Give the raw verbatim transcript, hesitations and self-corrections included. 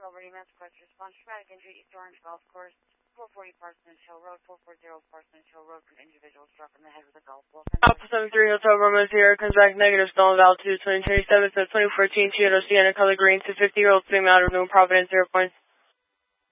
Liberty Mass Quest response. Traumatic injury, East Orange Golf Course, four forty Parsonage Hill Road, four forty Parsonage Hill Road, from individual struck in the head with a golf ball. Alpha seven three Hotel Brahma Sierra comes back negative, stolen altitude twenty twenty-seven, so twenty fourteen Toyota Sienna color green to fifty year old female out of New Providence, zero points.